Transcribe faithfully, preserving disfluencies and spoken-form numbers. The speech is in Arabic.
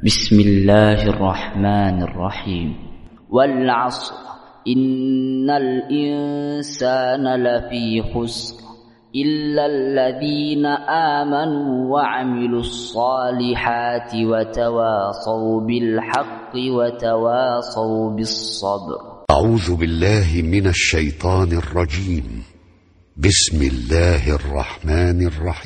بسم الله الرحمن الرحيم والعصر إن الإنسان لفي خسر إلا الذين آمنوا وعملوا الصالحات وتواصوا بالحق وتواصوا بالصبر. أعوذ بالله من الشيطان الرجيم. بسم الله الرحمن الرحيم.